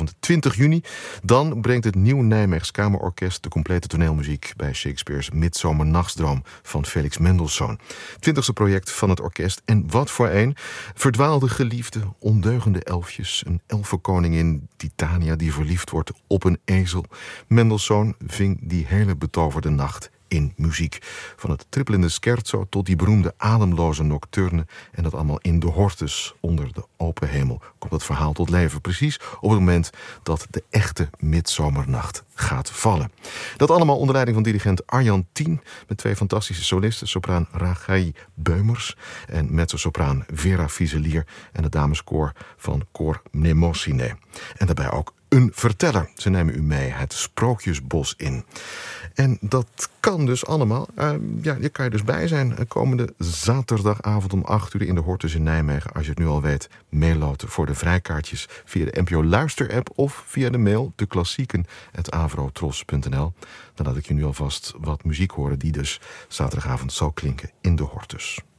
zaterdagavond 20 juni. Dan brengt het Nieuw Nijmeegs Kamerorkest de complete toneelmuziek bij Shakespeare's Midsomernachtsdroom van Felix Mendelssohn. 20e project van het orkest. En wat voor een. Verdwaalde geliefde, ondeugende elfjes. Een elfenkoningin, Titania, die verliefd wordt op een ezel. Mendelssohn ving die hele betoverde nacht in muziek. Van het trippelende scherzo tot die beroemde ademloze nocturne. En dat allemaal in de hortus onder de open hemel komt het verhaal tot leven. Precies op het moment dat de echte midzomernacht gaat vallen. Dat allemaal onder leiding van dirigent Arjan Tien. Met twee fantastische solisten. Sopraan Ragai Beumers en mezzosopraan Vera Fuselier. En het dameskoor van Koor Mnemosyne. En daarbij ook een verteller. Ze nemen u mee het Sprookjesbos in. En dat kan dus allemaal. Je kan je dus bij zijn komende zaterdagavond om 8 uur in de Hortus in Nijmegen. Als je het nu al weet, meeloten voor de vrijkaartjes via de NPO Luister-app of via de mail deklassieken@avrotros.nl. Dan laat ik je nu alvast wat muziek horen die dus zaterdagavond zal klinken in de Hortus.